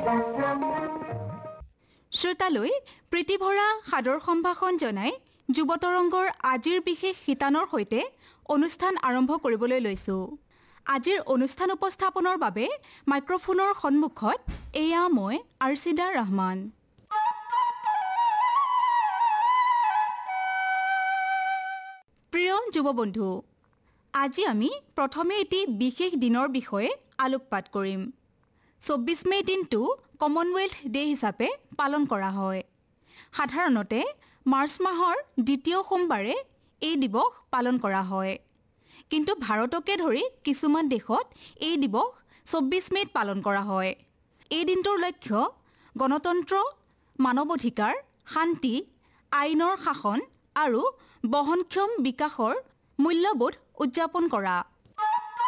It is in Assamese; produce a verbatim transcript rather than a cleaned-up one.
শ্ৰোতালৈ প্ৰীতিভৰা সাদৰ সম্ভাষণ জনাই যুৱতৰংগৰ আজিৰ বিশেষ শিতানৰ সৈতে অনুষ্ঠান আৰম্ভ কৰিবলৈ লৈছো। আজিৰ অনুষ্ঠান উপস্থাপনৰ বাবে মাইক্ৰফোনৰ সন্মুখত এয়া মই আৰচিদা ৰহমান। প্ৰিয় যুৱবন্ধু, আজি আমি প্ৰথমে এটি বিশেষ দিনৰ বিষয়ে আলোকপাত কৰিম। চৌব্বিছ মে' দিনটো কমনৱেলথ ডে হিচাপে পালন কৰা হয়। সাধাৰণতে মাৰ্চ মাহৰ দ্বিতীয় সোমবাৰে এই দিৱস পালন কৰা হয়। কিন্তু ভাৰতকে ধৰি কিছুমান দেশত এই দিৱস চৌব্বিছ মে'ত পালন কৰা হয়। এই দিনটোৰ লক্ষ্য গণতন্ত্ৰ, মানৱ অধিকাৰ, শান্তি, আইনৰ শাসন আৰু বহনক্ষম বিকাশৰ মূল্যবোধ উদযাপন কৰা।